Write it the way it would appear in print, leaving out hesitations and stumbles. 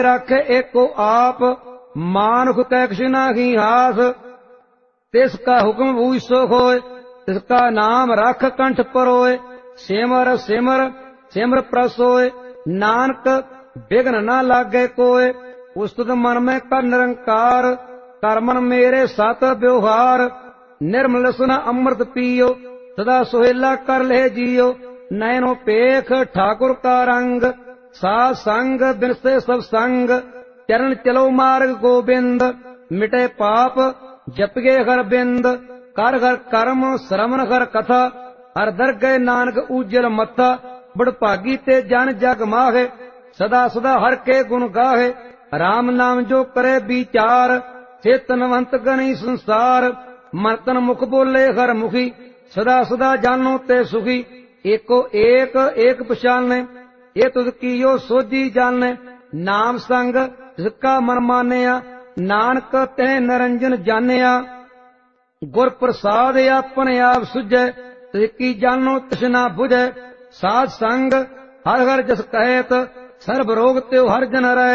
रखे एको आप, मानुख कै किसी नाहि हास। तिसका हुक्म बूझ सो होय, तिसका नाम रख कंठ परोय। सिमर सिमर सिमर प्रसोय, नानक बिघ्न न लागे कोय। उस्तुत मन में कर निरंकार, कर मन मेरे सत व्यवहार। निर्मल सुन अमृत पियो, सदा सुहेला कर ले जियो। नयनो पेख ठाकुर का रंग, साध संग बिनसे सब संग। चरण चलो मार्ग गोबिंद, मिटे पाप जपगे हर बिंद। कर हर कर्म श्रवण हर कथा, हर दरगह नानक उज्जल मथा। बड़भागी ते जन जग माहे, सदा सदा हर के गुण गाहे। राम नाम जो करे विचार, चेतनवंत गणी संसार। मन तन मुख बोले हर मुखी, सदा सदा जानो ते सुखी। एको एक एक पछाने, ये तुझ कीयो सोझी जाने। नाम संग जिसका मन मानिया, नानक तह निरंजन जानिया। गुर प्रसाद अपने आप सुझै, तिसकी जानो तृष्णा बुझै। साध संग हर हर जस कहत, सर्व रोग त्यो हर जन रहे।